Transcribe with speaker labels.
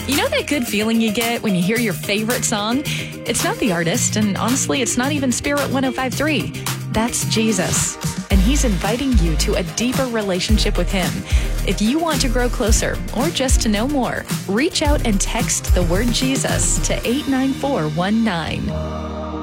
Speaker 1: You know that good feeling you get when you hear your favorite song? It's not the artist, and honestly, it's not even Spirit 1053. That's Jesus. And he's inviting you to a deeper relationship with him. If you want to grow closer or just to know more, reach out and text the word Jesus to 89419.